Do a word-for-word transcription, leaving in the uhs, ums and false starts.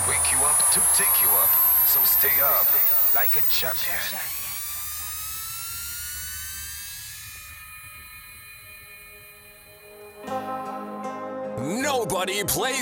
Wake you up to take you up. So stay up like a champion. Nobody plays